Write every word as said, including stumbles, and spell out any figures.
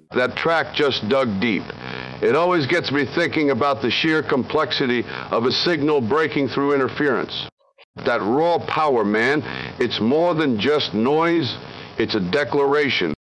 That track just dug deep. It always gets me thinking about the sheer complexity of a signal breaking through interference. That raw power, man, it's more than just noise, it's a declaration.